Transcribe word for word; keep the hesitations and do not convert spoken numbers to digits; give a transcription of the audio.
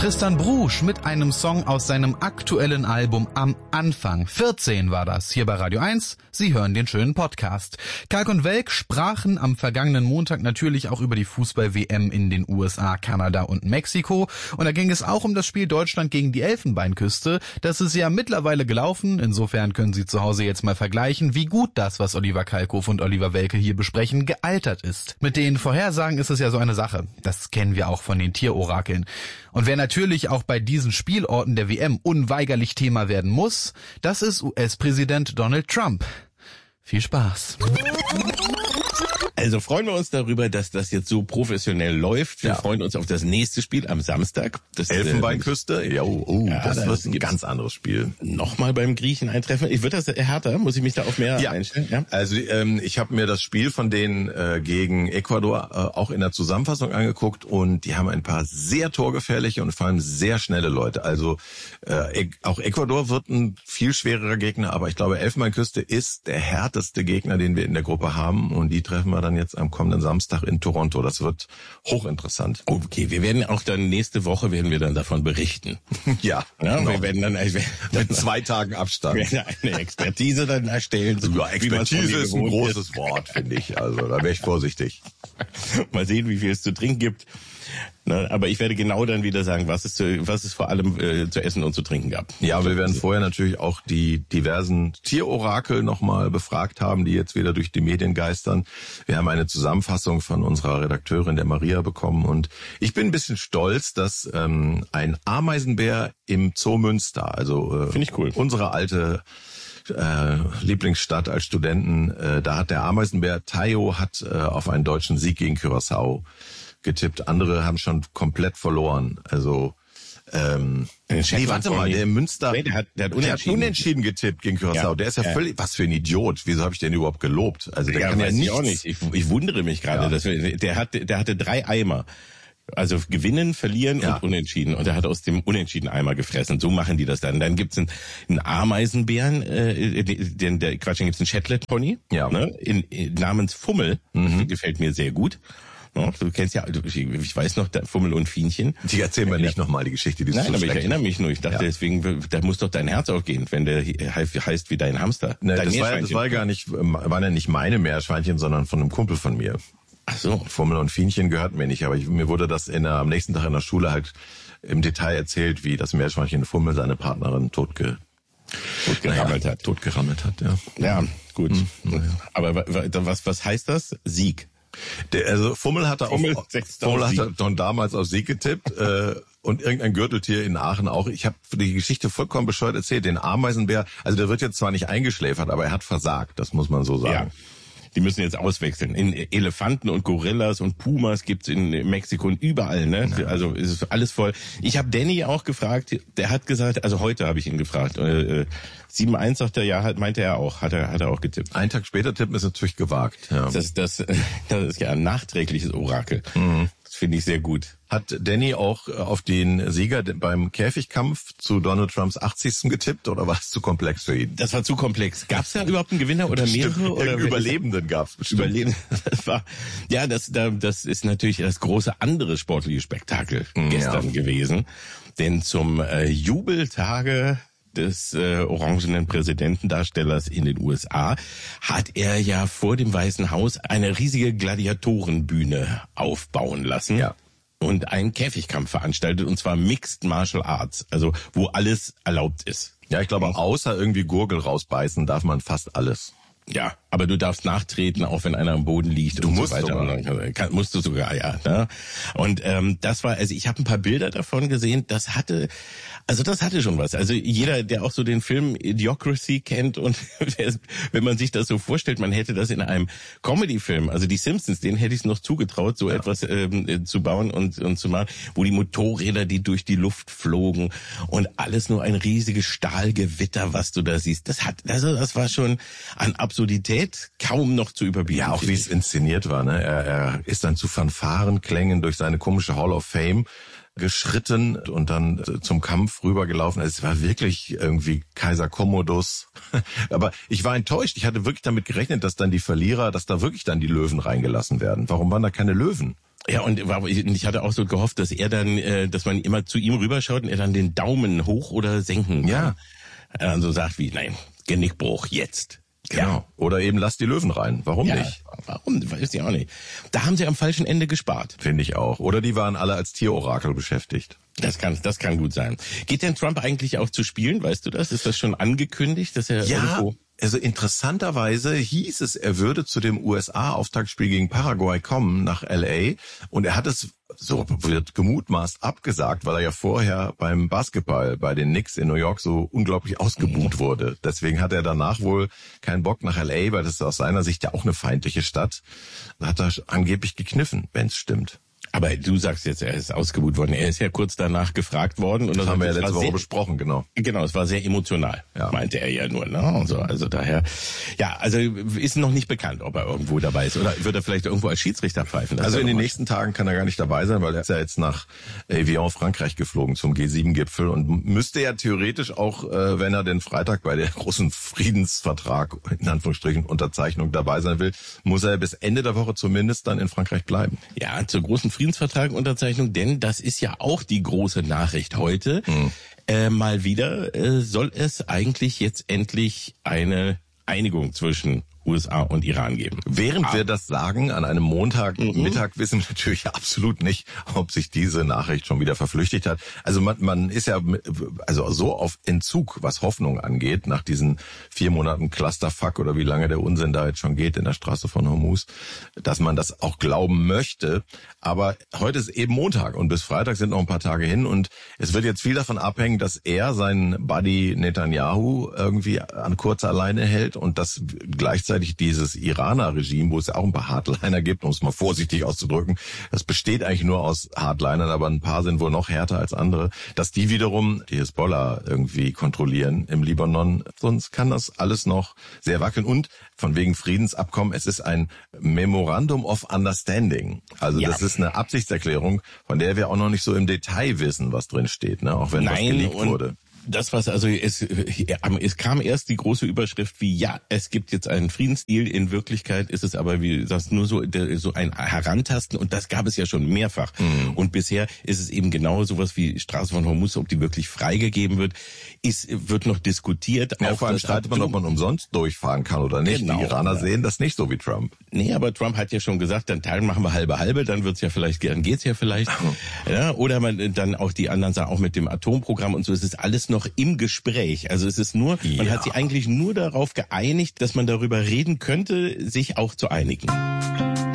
Tristan Brusch mit einem Song aus seinem aktuellen Album Am Anfang. vierzehn war das, hier bei Radio eins. Sie hören den schönen Podcast. Kalk und Welk sprachen am vergangenen Montag natürlich auch über die Fußball-W M in den U S A, Kanada und Mexiko. Und da ging es auch um das Spiel Deutschland gegen die Elfenbeinküste. Das ist ja mittlerweile gelaufen. Insofern können Sie zu Hause jetzt mal vergleichen, wie gut das, was Oliver Kalkofe und Oliver Welke hier besprechen, gealtert ist. Mit den Vorhersagen ist es ja so eine Sache. Das kennen wir auch von den Tierorakeln. Und wer natürlich auch bei diesen Spielorten der W M unweigerlich Thema werden muss, das ist U S-Präsident Donald Trump. Viel Spaß. Also freuen wir uns darüber, dass das jetzt so professionell läuft. Wir ja. freuen uns auf das nächste Spiel am Samstag. Das Elfenbeinküste, äh, ja, oh, oh, ja, das, das wird ein ganz anderes Spiel. Nochmal beim Griechen eintreffen. Ich würde das härter, muss ich mich da auf mehr ja. einstellen? Ja. Also ähm, ich habe mir das Spiel von denen äh, gegen Ecuador äh, auch in der Zusammenfassung angeguckt und die haben ein paar sehr torgefährliche und vor allem sehr schnelle Leute. Also äh, auch Ecuador wird ein viel schwererer Gegner, aber ich glaube, Elfenbeinküste ist der härteste Gegner, den wir in der Gruppe haben und die treffen wir dann jetzt am kommenden Samstag in Toronto. Das wird hochinteressant. Okay, wir werden auch dann nächste Woche werden wir dann davon berichten. ja, ja genau. Wir werden dann, wir, mit zwei Tagen Abstand wir werden eine Expertise dann erstellen. So, ja, Expertise ist ein großes ist. Wort, finde ich. Also da wäre ich vorsichtig. Mal sehen, wie viel es zu trinken gibt. Na, aber ich werde genau dann wieder sagen, was es, zu, was es vor allem äh, zu essen und zu trinken gab. Ja, wir werden vorher natürlich auch die diversen Tierorakel nochmal befragt haben, die jetzt wieder durch die Medien geistern. Wir haben eine Zusammenfassung von unserer Redakteurin, der Maria, bekommen. Und ich bin ein bisschen stolz, dass ähm, ein Ameisenbär im Zoo Münster, also äh, finde ich cool, unsere alte Äh, Lieblingsstadt als Studenten, äh, da hat der Ameisenbär Tayo hat äh, auf einen deutschen Sieg gegen Curaçao getippt. Andere haben schon komplett verloren. Also ähm, nee, warte mal, der Münster, nee, der hat, der hat unentschieden. der hat unentschieden getippt gegen Curaçao. Ja, der ist ja, ja völlig, was für ein Idiot. Wieso habe ich den überhaupt gelobt? Also der ja, kann ja nichts. Ich auch nicht. Ich, ich wundere mich gerade, ja. dass wir, der hat, der hatte drei Eimer. Also gewinnen, verlieren ja. und unentschieden. Und er hat aus dem Unentschieden-Eimer gefressen. So machen die das dann. Dann gibt's einen, einen Ameisenbären, äh, den, der Quatsch, dann gibt's einen Shetland-Pony, ja. ne, in, in, namens Fummel. Mhm. Gefällt mir sehr gut. Ja, du kennst ja, ich weiß noch, Fummel und Fienchen. Die erzählen mir nicht nochmal die Geschichte. Die ist Nein, so aber ich erinnere mich nur. Ich dachte ja. deswegen, da muss doch dein Herz aufgehen, wenn der heißt wie dein Hamster. Ne, dein das, war, das war gar nicht, waren ja nicht meine Meerschweinchen, sondern von einem Kumpel von mir. Ach so. Fummel und Fienchen gehörten mir nicht, aber ich, mir wurde das in der, am nächsten Tag in der Schule halt im Detail erzählt, wie das Meerschweinchen Fummel seine Partnerin totge, totgerammelt naja, hat. Totgerammelt hat, ja. Ja, gut. Mhm, naja. Aber was, was heißt das? Sieg. Der, also Fummel hatte Fummel, auf, Fummel hatte schon damals auf Sieg getippt äh, und irgendein Gürteltier in Aachen auch. Ich habe die Geschichte vollkommen bescheuert erzählt. Den Ameisenbär, also der wird jetzt zwar nicht eingeschläfert, aber er hat versagt, das muss man so sagen. Ja. Die müssen jetzt auswechseln. In Elefanten und Gorillas und Pumas gibt's in Mexiko und überall, ne? Ja. Also ist alles voll. Ich habe Danny auch gefragt, der hat gesagt, also heute habe ich ihn gefragt. Äh, sieben eins sagt er, ja, hat, meinte er auch, hat er hat er auch getippt. Einen Tag später tippen ist natürlich gewagt. Ja. Das, das, das ist ja ein nachträgliches Orakel. Mhm. Finde ich sehr gut. Hat Danny auch auf den Sieger beim Käfigkampf zu Donald Trumps achtzigsten getippt oder war es zu komplex für ihn? Das war zu komplex. Gab es da überhaupt einen Gewinner oder mehrere? Stimmt, oder Überlebenden gab es bestimmt. Überlebenden. Das war, ja, das, das ist natürlich das große andere sportliche Spektakel ja. gestern gewesen. Denn zum äh, Jubeltage des äh, orangenen Präsidentendarstellers in den U S A hat er ja vor dem Weißen Haus eine riesige Gladiatorenbühne aufbauen lassen. Ja. Und einen Käfigkampf veranstaltet, und zwar Mixed Martial Arts, also wo alles erlaubt ist. Ja, ich glaube, außer irgendwie Gurgel rausbeißen darf man fast alles. Ja, aber du darfst nachtreten, auch wenn einer am Boden liegt. Du und musst so weiter. sogar. Kann, musst du sogar, ja. Ne? Und ähm, das war, also ich habe ein paar Bilder davon gesehen, das hatte, also das hatte schon was. Also jeder, der auch so den Film Idiocracy kennt und wenn man sich das so vorstellt, man hätte das in einem Comedy-Film, also die Simpsons, denen hätte ich es noch zugetraut, so ja. etwas ähm, zu bauen und, und zu machen, wo die Motorräder, die durch die Luft flogen und alles nur ein riesiges Stahlgewitter, was du da siehst. Das hat, also das war schon an Absurdität kaum noch zu überbieten. Ja, auch wie es inszeniert war. Ne? Er, er ist dann zu Fanfarenklängen durch seine komische Hall of Fame geschritten und dann zum Kampf rübergelaufen. Es war wirklich irgendwie Kaiser Commodus. Aber ich war enttäuscht. Ich hatte wirklich damit gerechnet, dass dann die Verlierer, dass da wirklich dann die Löwen reingelassen werden. Warum waren da keine Löwen? Ja, und ich hatte auch so gehofft, dass er dann, äh, dass man immer zu ihm rüberschaut und er dann den Daumen hoch oder senken kann. Ja. Er dann so sagt wie, nein, Genickbruch, jetzt. Genau. Ja. Oder eben lass die Löwen rein. Warum Ja, nicht? warum? Weiß ich auch nicht. Da haben sie am falschen Ende gespart. Finde ich auch. Oder die waren alle als Tierorakel beschäftigt. Das kann, das kann gut sein. Geht denn Trump eigentlich auch zu spielen? Weißt du das? Ist das schon angekündigt, dass er Ja. irgendwo... Also interessanterweise hieß es, er würde zu dem U S A-Auftaktspiel gegen Paraguay kommen nach L A und er hat es, so wird gemutmaßt, abgesagt, weil er ja vorher beim Basketball bei den Knicks in New York so unglaublich ausgebuht wurde. Deswegen hat er danach wohl keinen Bock nach L A, weil das ist aus seiner Sicht ja auch eine feindliche Stadt. Da hat er angeblich gekniffen, wenn es stimmt. Aber du sagst jetzt, er ist ausgebuht worden. Er ist ja kurz danach gefragt worden. Und Das haben wir ja war letzte Woche sehr, besprochen, genau. Genau, es war sehr emotional, Ja. meinte er ja nur. Ne? Also, also daher, ja, also ist noch nicht bekannt, ob er irgendwo dabei ist. Oder wird er vielleicht irgendwo als Schiedsrichter pfeifen? Das Also ist in ja den noch nächsten Tagen kann er gar nicht dabei sein, weil er ist ja jetzt nach Evian, Frankreich geflogen zum G sieben Gipfel und müsste ja theoretisch auch, äh, wenn er den Freitag bei der großen Friedensvertrag, in Anführungsstrichen, Unterzeichnung dabei sein will, muss er bis Ende der Woche zumindest dann in Frankreich bleiben. Ja, zur großen Friedensvertrag Unterzeichnung, denn das ist ja auch die große Nachricht heute. Hm. Äh, mal wieder äh, soll es eigentlich jetzt endlich eine Einigung zwischen U S A und Iran geben. Während ah. wir das sagen, an einem Montagmittag mhm. wissen wir natürlich absolut nicht, ob sich diese Nachricht schon wieder verflüchtigt hat. Also man, man ist ja also so auf Entzug, was Hoffnung angeht, nach diesen vier Monaten Clusterfuck oder wie lange der Unsinn da jetzt schon geht in der Straße von Hormuz, dass man das auch glauben möchte. Aber heute ist eben Montag und bis Freitag sind noch ein paar Tage hin und es wird jetzt viel davon abhängen, dass er seinen Buddy Netanyahu irgendwie an kurzer Leine hält und das gleichzeitig dieses Iraner-Regime, wo es ja auch ein paar Hardliner gibt, um es mal vorsichtig auszudrücken, das besteht eigentlich nur aus Hardlinern, aber ein paar sind wohl noch härter als andere, dass die wiederum die Hisbollah irgendwie kontrollieren im Libanon. Sonst kann das alles noch sehr wackeln. Und von wegen Friedensabkommen, es ist ein Memorandum of Understanding. Also ja. Das ist eine Absichtserklärung, von der wir auch noch nicht so im Detail wissen, was drin steht, ne? Auch wenn Nein, was geleakt wurde. Das, was also es, es kam erst die große Überschrift wie, ja, es gibt jetzt einen Friedensdeal. In Wirklichkeit ist es aber, wie du sagst, nur so, so ein Herantasten und das gab es ja schon mehrfach. Mhm. Und bisher ist es eben genau sowas wie Straße von Hormuz, ob die wirklich freigegeben wird, ist, wird noch diskutiert. Ja, auch vor allem streitet man, ob man umsonst durchfahren kann oder nicht. Genau, die Iraner ja. sehen das nicht so wie Trump. Nee, aber Trump hat ja schon gesagt, dann teilen machen wir halbe halbe, dann wird's ja vielleicht, dann geht's ja vielleicht. Ja, oder man dann auch die anderen sagen, auch mit dem Atomprogramm und so, es ist alles noch noch im Gespräch. Also es ist nur, ja. man hat sich eigentlich nur darauf geeinigt, dass man darüber reden könnte, sich auch zu einigen.